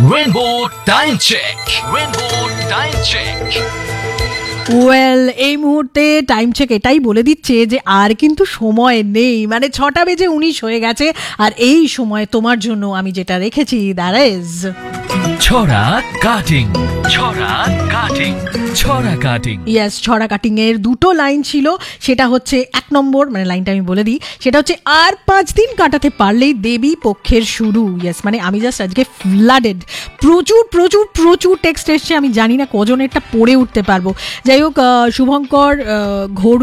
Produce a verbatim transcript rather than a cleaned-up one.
Rainbow Time Check. Rainbow Time Check. Well এই মুহূর্তে time check এটাই বলে দিচ্ছে যে আর কিন্তু সময় নেই, মানে ছটা বেজে উনিশ হয়ে গেছে। আর এই সময় তোমার জন্য আমি যেটা রেখেছি দ্যাট ইজ ছড়া কাটিং। ছড়া কাটিং। ছড়া কাটিং। ইয়েস, ছড়া কাটিং এর দুটো লাইন ছিল। সেটা হচ্ছে এক নম্বর, মানে লাইনটা আমি বলে দিই, সেটা হচ্ছে আর পাঁচ দিন কাটাতে পারলেই দেবী পক্ষের শুরু। ইয়েস, মানে আমি জাস্ট আজকে ফ্লাডেড, প্রচুর প্রচুর প্রচুর টেক্সট এসছে। আমি জানি না কজন এটা পড়ে উঠতে পারবো। যাই হোক, শুভঙ্কর ঘোর